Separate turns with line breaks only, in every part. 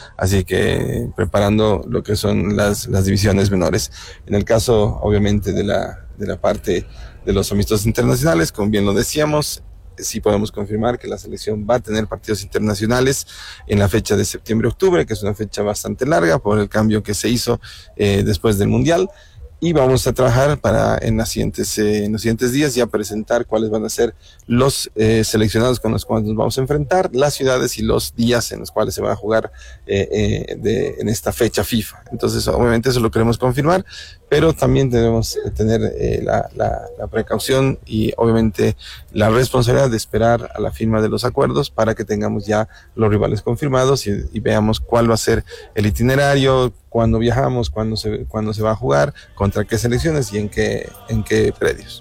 así que preparando lo que son las divisiones menores. En el caso, obviamente, de la parte de los amistosos internacionales, como bien lo decíamos, sí podemos confirmar que la selección va a tener partidos internacionales en la fecha de septiembre-octubre, que es una fecha bastante larga por el cambio que se hizo después del Mundial. Y vamos a trabajar para en los siguientes días ya presentar cuáles van a ser los seleccionados con los cuales nos vamos a enfrentar, las ciudades y los días en los cuales se va a jugar en esta fecha FIFA. Entonces, obviamente eso lo queremos confirmar, pero también debemos tener la precaución y obviamente la responsabilidad de esperar a la firma de los acuerdos para que tengamos ya los rivales confirmados y veamos cuál va a ser el itinerario, cuándo viajamos, cuándo se va a jugar, contra qué selecciones y en qué predios.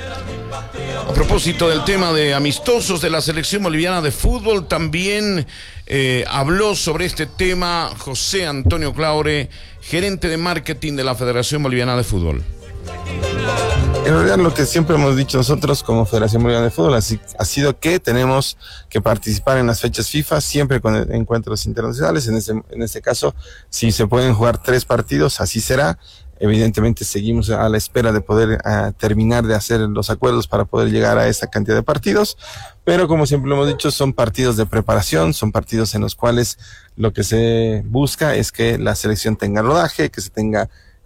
A propósito del tema de amistosos de la selección boliviana de fútbol, también habló sobre este tema José Antonio Claure, gerente de marketing de la Federación Boliviana de Fútbol.
En realidad lo que siempre hemos dicho nosotros como Federación Boliviana de Fútbol ha sido que tenemos que participar en las fechas FIFA siempre con encuentros internacionales. En este caso, si se pueden jugar 3 partidos, así será. Evidentemente seguimos a la espera de poder terminar de hacer los acuerdos para poder llegar a esa cantidad de partidos, pero como siempre lo hemos dicho, son partidos de preparación, son partidos en los cuales lo que se busca es que la selección tenga rodaje, que se tenga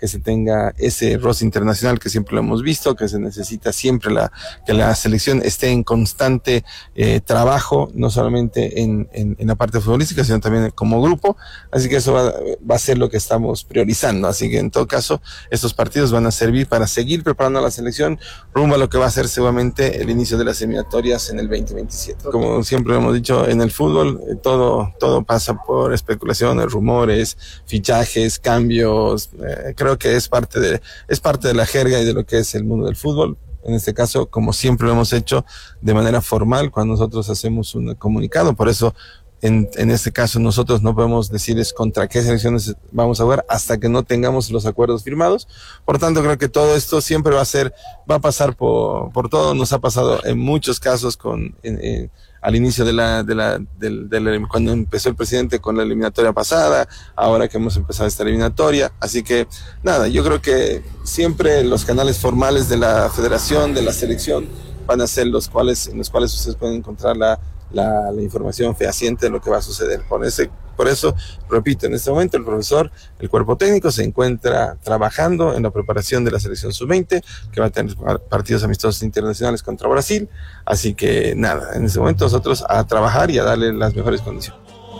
ese roce internacional que siempre lo hemos visto, que se necesita siempre que la selección esté en constante trabajo, no solamente en la parte futbolística, sino también como grupo, así que eso va a ser lo que estamos priorizando, así que en todo caso, estos partidos van a servir para seguir preparando a la selección rumbo a lo que va a ser seguramente el inicio de las eliminatorias en el 2027. Como siempre lo hemos dicho, en el fútbol todo pasa por especulaciones, rumores, fichajes, cambios, creo que es parte de la jerga y de lo que es el mundo del fútbol. En este caso, como siempre lo hemos hecho de manera formal cuando nosotros hacemos un comunicado, por eso en este caso nosotros no podemos decirles contra qué selecciones vamos a jugar hasta que no tengamos los acuerdos firmados. Por tanto, creo que todo esto siempre va a pasar por todo. Nos ha pasado en muchos casos al inicio cuando empezó el presidente con la eliminatoria pasada, ahora que hemos empezado esta eliminatoria. Así que nada, yo creo que siempre los canales formales de la federación, de la selección, van a ser en los cuales ustedes pueden encontrar la información fehaciente de lo que va a suceder. Por eso, repito, en este momento el cuerpo técnico se encuentra trabajando en la preparación de la selección sub-20, que va a tener partidos amistosos internacionales contra Brasil, así que nada, en este momento nosotros a trabajar y a darle las mejores condiciones.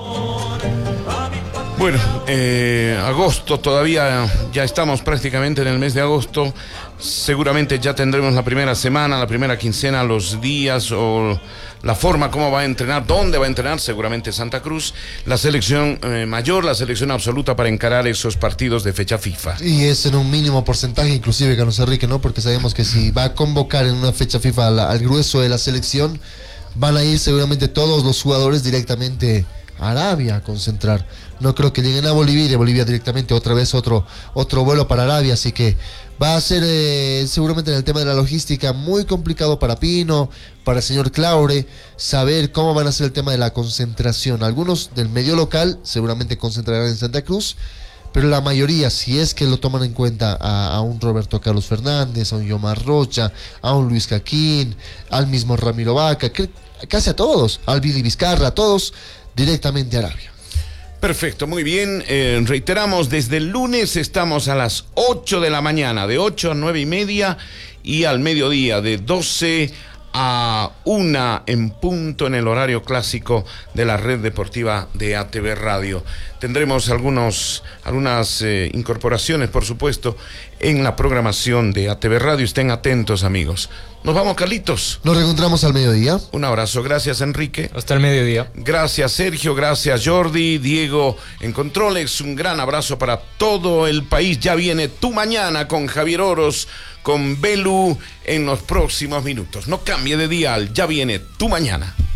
Bueno, agosto todavía, ya estamos prácticamente en el mes de agosto, seguramente ya tendremos la primera semana, la primera quincena, los días o la forma cómo va a entrenar, dónde va a entrenar, seguramente Santa Cruz, la selección mayor, la selección absoluta para encarar esos partidos de fecha FIFA.
Y es en un mínimo porcentaje, inclusive, Carlos Enrique, ¿no? Porque sabemos que si va a convocar en una fecha FIFA al grueso de la selección, van a ir seguramente todos los jugadores directamente a Arabia a concentrar. No creo que lleguen a Bolivia y de Bolivia directamente otra vez otro vuelo para Arabia, así que va a ser seguramente en el tema de la logística muy complicado para Pino, para el señor Claure, saber cómo van a ser el tema de la concentración. Algunos del medio local seguramente concentrarán en Santa Cruz, pero la mayoría, si es que lo toman en cuenta a un Roberto Carlos Fernández, a un Yomar Rocha, a un Luis Caquín, al mismo Ramiro Vaca, casi a todos, al Billy Vizcarra, a todos directamente a Arabia.
Perfecto, muy bien. Reiteramos, desde el lunes estamos a las 8 de la mañana, de 8 a 9 y media, y al mediodía, de 12 a 1 en punto, en el horario clásico de la red deportiva de ATV Radio. Tendremos algunas incorporaciones, por supuesto, en la programación de ATV Radio. Estén atentos, amigos. Nos vamos, Carlitos.
Nos reencontramos al mediodía.
Un abrazo. Gracias, Enrique.
Hasta el mediodía.
Gracias, Sergio. Gracias, Jordi. Diego en controles. Un gran abrazo para todo el país. Ya viene Tu Mañana con Javier Oros, con Belu en los próximos minutos. No cambie de dial. Ya viene Tu Mañana.